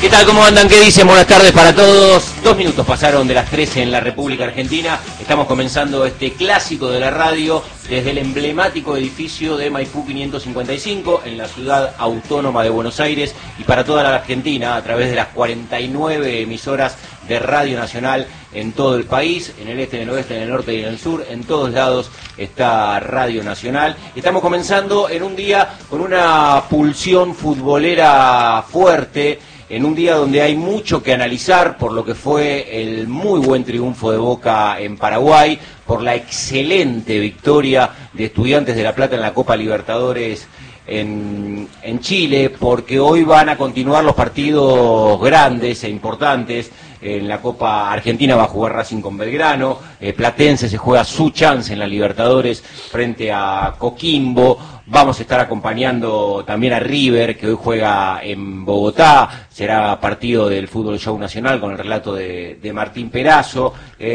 ¿Qué tal? ¿Cómo andan? ¿Qué dicen? Buenas tardes para todos. 2 minutos pasaron de las 13 en la República Argentina. Estamos comenzando este clásico de la radio desde el emblemático edificio de Maipú 555 en la ciudad autónoma de Buenos Aires y para toda la Argentina a través de las 49 emisoras de Radio Nacional en todo el país, en el este, en el oeste, en el norte y en el sur, en todos lados está Radio Nacional. Estamos comenzando en un día con una pulsión futbolera fuerte, en un día donde hay mucho que analizar por lo que fue el muy buen triunfo de Boca en Paraguay, por la excelente victoria de Estudiantes de La Plata en la Copa Libertadores en Chile, porque hoy van a continuar los partidos grandes e importantes. En la Copa Argentina va a jugar Racing con Belgrano, Platense se juega su chance en la Libertadores frente a Coquimbo. Vamos a estar acompañando también a River, que hoy juega en Bogotá. Será partido del Fútbol Show Nacional con el relato de Martín Perazo.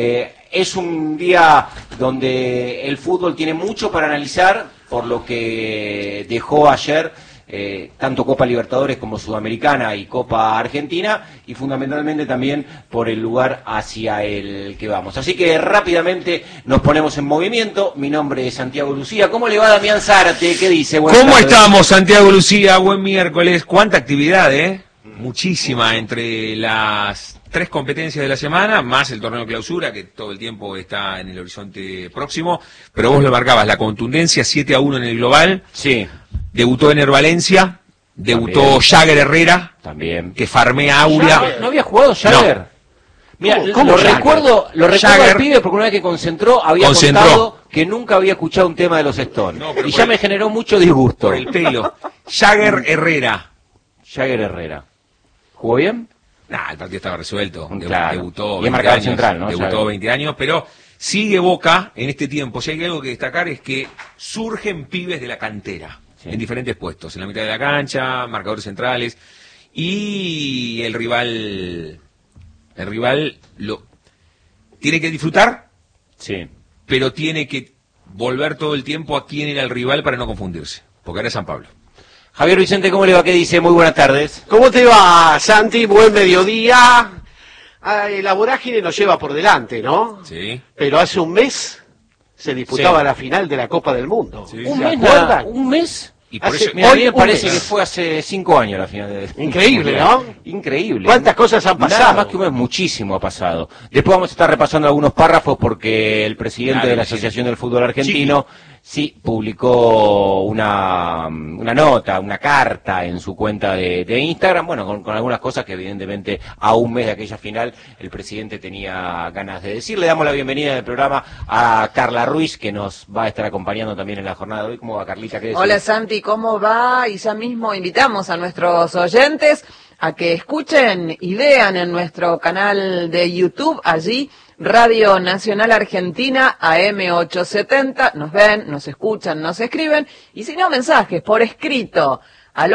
Es un día donde el fútbol tiene mucho para analizar por lo que dejó ayer tanto Copa Libertadores como Sudamericana y Copa Argentina, y fundamentalmente también por el lugar hacia el que vamos. Así que rápidamente nos ponemos en movimiento. Mi nombre es Santiago Lucía. ¿Cómo le va Damián Zárate? ¿Qué dice? Buenas ¿Cómo tardes. estamos, Santiago Lucía? Buen miércoles. ¿Cuánta actividad, Muchísima, entre las 3 competencias de la semana, más el torneo clausura, que todo el tiempo está en el horizonte próximo. Pero vos lo marcabas, la contundencia, 7-1 en el global. Sí. Debutó Ener Valencia, debutó También. Jagger Herrera, También. que farmea Aurea. ¿No había jugado Jagger? No. Mira, ¿Cómo lo Jagger? recuerdo Jagger al pibe porque una vez que concentró había contado que nunca había escuchado un tema de los Stones. No, pero y ya me generó mucho disgusto. Por el pelo. Jagger Herrera. Jagger Herrera. ¿Jugó bien? Nah, el partido estaba resuelto. Claro. Debutó Y 20 marcador años, central, ¿no? Debutó Jagger. 20 años, pero sigue Boca en este tiempo. Si hay algo que destacar es que surgen pibes de la cantera. Sí. En diferentes puestos, en la mitad de la cancha, marcadores centrales, y el rival lo tiene que disfrutar, Sí. pero tiene que volver todo el tiempo a quién era el rival para no confundirse, porque ahora es San Pablo. Javier Vicente, ¿cómo le va? ¿Qué dice? Muy buenas tardes. ¿Cómo te va, Santi? Buen mediodía. Ay, la vorágine nos lleva por delante, ¿no? Sí. Pero hace un mes se disputaba Sí. la final de la Copa del Mundo. Sí. ¿Un ¿Se mes? acuerdan? ¿Un mes? Y por Hace- eso, Mira, a mí Hoy me un parece mes. que fue hace 5 años la final de... Increíble, ¿no? Increíble. ¿Cuántas cosas han pasado? Nada más que un mes, muchísimo ha pasado. Después vamos a estar repasando algunos párrafos porque el presidente Claro, de la sí. Asociación del Fútbol Argentino sí publicó una nota, una carta en su cuenta de Instagram, bueno, con algunas cosas que evidentemente a un mes de aquella final el presidente tenía ganas de decir. Le damos la bienvenida en el programa a Carla Ruiz, que nos va a estar acompañando también en la jornada de hoy. ¿Cómo va, Carlita? ¿Qué decís? Hola Santi, ¿cómo va? Y ya mismo invitamos a nuestros oyentes a que escuchen y vean en nuestro canal de YouTube, allí Radio Nacional Argentina AM870, nos ven, nos escuchan, nos escriben, y si no, mensajes por escrito al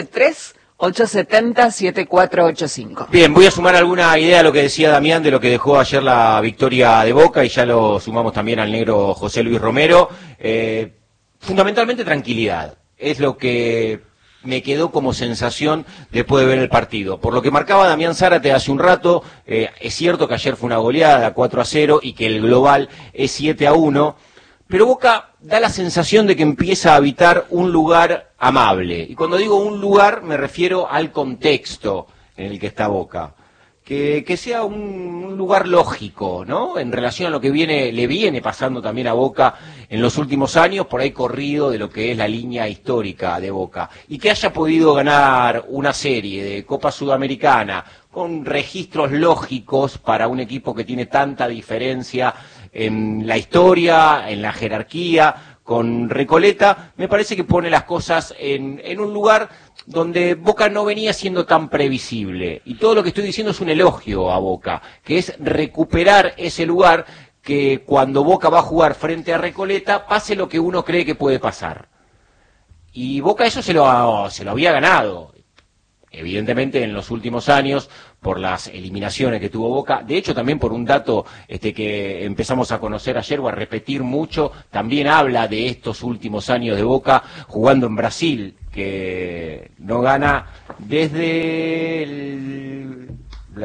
1138707485. Bien, voy a sumar alguna idea a lo que decía Damián de lo que dejó ayer la victoria de Boca, y ya lo sumamos también al negro José Luis Romero. Fundamentalmente tranquilidad, es lo que me quedó como sensación después de ver el partido. Por lo que marcaba Damián Zárate hace un rato, es cierto que ayer fue una goleada 4-0 y que el global es 7-1, pero Boca da la sensación de que empieza a habitar un lugar amable. Y cuando digo un lugar me refiero al contexto en el que está Boca. Que sea un lugar lógico, ¿no? En relación a lo que le viene pasando también a Boca en los últimos años, por ahí corrido de lo que es la línea histórica de Boca. Y que haya podido ganar una serie de Copa Sudamericana con registros lógicos para un equipo que tiene tanta diferencia en la historia, en la jerarquía, con Recoleta, me parece que pone las cosas en un lugar donde Boca no venía siendo tan previsible. Y todo lo que estoy diciendo es un elogio a Boca, que es recuperar ese lugar que cuando Boca va a jugar frente a Recoleta, pase lo que uno cree que puede pasar. Y Boca eso se lo había ganado. Evidentemente en los últimos años, por las eliminaciones que tuvo Boca, de hecho también por un dato que empezamos a conocer ayer o a repetir mucho, también habla de estos últimos años de Boca jugando en Brasil, que no gana desde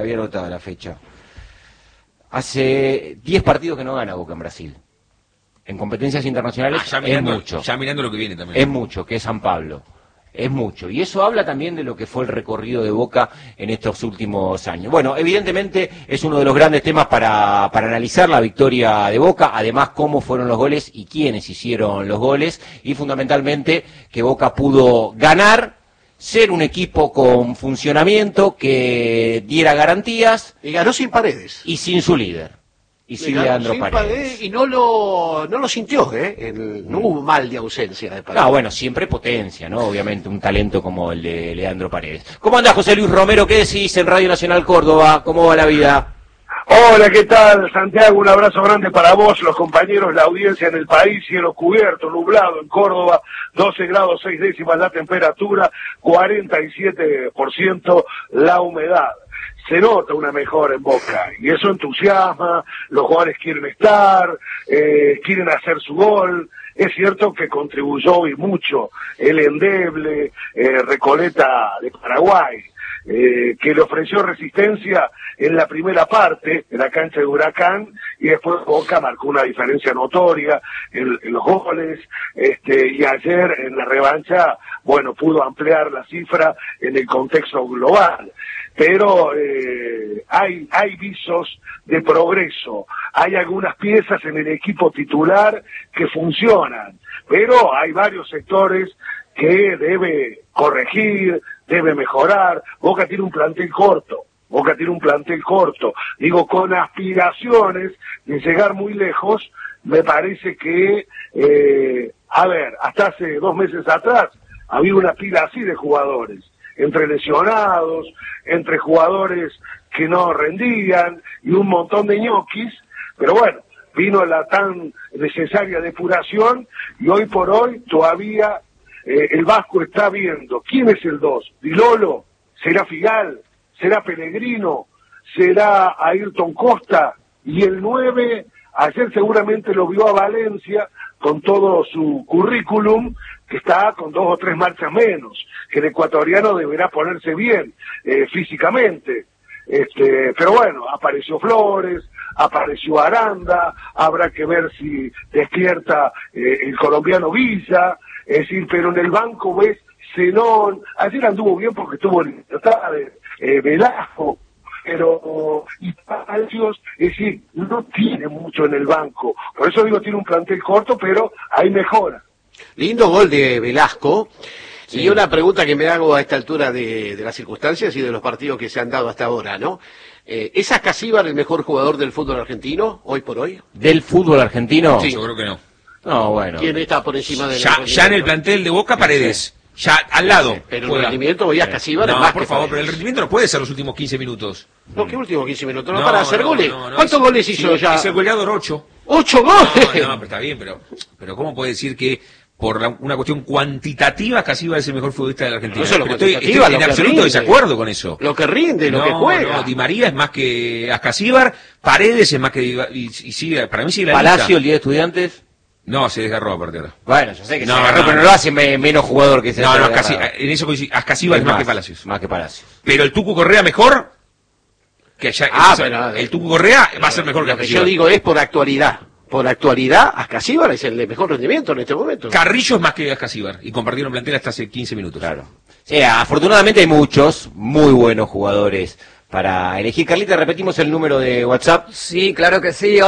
había anotado la fecha. Hace 10 partidos que no gana Boca en Brasil. En competencias internacionales es mucho. Ya mirando lo que viene también. Es mucho, que es San Pablo. Es mucho. Y eso habla también de lo que fue el recorrido de Boca en estos últimos años. Bueno, evidentemente es uno de los grandes temas para analizar la victoria de Boca, además cómo fueron los goles y quiénes hicieron los goles, y fundamentalmente que Boca pudo ganar, ser un equipo con funcionamiento, que diera garantías. Y ganó sin Paredes. Y sin su líder. Y sin Leandro Paredes. Y no lo sintió, no hubo mal de ausencia de Paredes. Ah, bueno, siempre potencia, ¿no? Obviamente, un talento como el de Leandro Paredes. ¿Cómo anda José Luis Romero? ¿Qué decís en Radio Nacional Córdoba? ¿Cómo va la vida? Hola, ¿qué tal, Santiago? Un abrazo grande para vos, los compañeros, la audiencia en el país, cielo cubierto, nublado en Córdoba, 12 grados 6 décimas la temperatura, 47% la humedad. Se nota una mejora en Boca, y eso entusiasma, los jugadores quieren estar, quieren hacer su gol. Es cierto que contribuyó y mucho el endeble Recoleta de Paraguay, que le ofreció resistencia en la primera parte, en la cancha de Huracán, y después Boca marcó una diferencia notoria en los goles, y ayer en la revancha, bueno, pudo ampliar la cifra en el contexto global. Pero hay visos de progreso, hay algunas piezas en el equipo titular que funcionan, pero hay varios sectores que debe corregir, debe mejorar. Boca tiene un plantel corto, digo, con aspiraciones de llegar muy lejos. Me parece que, hasta hace 2 meses atrás había una pila así de jugadores, entre lesionados, entre jugadores que no rendían y un montón de ñoquis, pero bueno, vino la tan necesaria depuración y hoy por hoy todavía el Vasco está viendo quién es el 2, Dilolo, será Figal, será Pellegrino, será Ayrton Costa, y el 9, ayer seguramente lo vio a Valencia con todo su currículum, que está con 2 o 3 marchas menos, que el ecuatoriano deberá ponerse bien físicamente. Pero bueno, apareció Flores, apareció Aranda, habrá que ver si despierta el colombiano Villa, es decir, pero en el banco ves Zenón, ayer anduvo bien porque estuvo en libertad Velasco, pero y Palacios, es decir, no tiene mucho en el banco, por eso digo, tiene un plantel corto, pero hay mejora. Lindo gol de Velasco. Sí. Y una pregunta que me hago a esta altura de las circunstancias y de los partidos que se han dado hasta ahora, ¿no? ¿Es Ascasíbar el mejor jugador del fútbol argentino, hoy por hoy? ¿Del fútbol argentino? Sí. Yo creo que no. No, bueno. ¿Quién está por encima de Ya en el plantel de Boca, Paredes. Ya al lado. Sí, pero juega. el rendimiento hoy Ascasíbar es No, más por que favor, Paredes. pero el rendimiento no puede ser los últimos 15 minutos. No, ¿qué últimos 15 minutos? No, No, para hacer no, goles. no, ¿Cuántos goles hizo ya? Es el goleador 8. 8 goles. No, pero está bien, pero ¿cómo puede decir que por una cuestión cuantitativa Ascasíbar es el mejor futbolista de la Argentina? No solo Pero cuantitativa, estoy lo en que absoluto rinde. desacuerdo con eso. Lo que rinde, lo que juega. No, Di María es más que Ascasíbar, Paredes es más que y sigue, para mí sigue la Palacio, lista. el día de Estudiantes. No, se desgarró a partir de ahora. Bueno, yo sé que No, se agarró, no, pero no no. lo hace menos jugador que ese. No, en eso Ascasíbar es más que Palacios. Más que Palacios. Pero el Tucu Correa mejor que ya, pero el Tucu Correa va a ser mejor que Lo que Ascasíbar. yo digo es por actualidad. Por actualidad, Ascasíbar es el de mejor rendimiento en este momento. Carrillo es más que Ascasíbar y compartieron plantel hasta hace 15 minutos. Claro. Sí, afortunadamente hay muchos muy buenos jugadores para elegir. Carlita, repetimos el número de WhatsApp. Sí, claro que sí,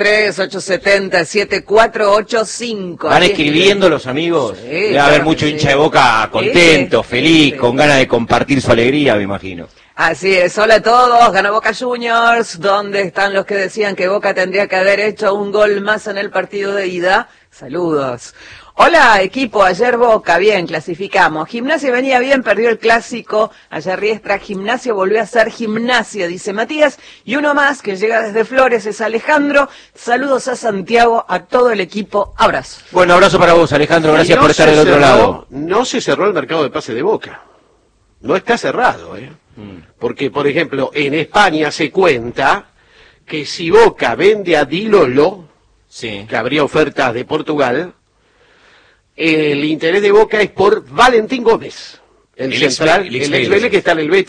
1138707485. Van escribiendo los amigos. Sí, Debe claro haber que mucho sí. hincha de Boca contento, Sí, feliz, sí. con ganas de compartir su alegría, me imagino. Así es, hola a todos, ganó Boca Juniors. ¿Dónde están los que decían que Boca tendría que haber hecho un gol más en el partido de ida? Saludos. Hola equipo, ayer Boca, bien, clasificamos. Gimnasia venía bien, perdió el clásico. Ayer Riestra, Gimnasia volvió a ser Gimnasia, dice Matías. Y uno más que llega desde Flores es Alejandro. Saludos a Santiago, a todo el equipo, abrazo. Bueno, abrazo para vos, Alejandro, gracias por estar del otro lado. No se cerró el mercado de pase de Boca. No está cerrado, Porque, por ejemplo, en España se cuenta que si Boca vende a Dilolo, Sí. que habría ofertas de Portugal, el interés de Boca es por Valentín Gómez, el El ex central, Vélez, el ex Vélez que está en el Betis.